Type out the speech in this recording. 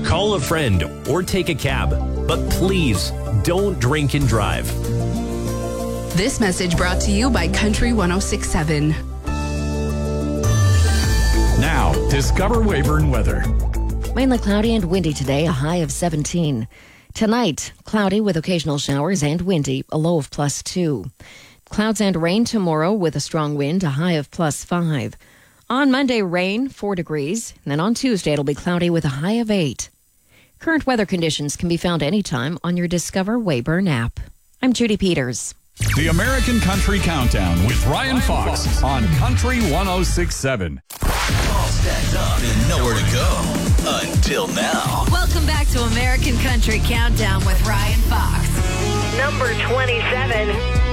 Call a friend or take a cab, but please don't drink and drive. This message brought to you by Country 106.7. Now, discover Weyburn weather. Mainly cloudy and windy today, a high of 17. Tonight, cloudy with occasional showers and windy, a low of +2. Clouds and rain tomorrow with a strong wind, a high of +5. On Monday, rain, 4 degrees. And then on Tuesday, it'll be cloudy with a high of 8. Current weather conditions can be found anytime on your Discover Weyburn app. I'm Judy Peters. The American Country Countdown with Ryan Fox on Country 106.7. All stacked up and nowhere to go until now. Welcome back to American Country Countdown with Ryan Fox. Number 27.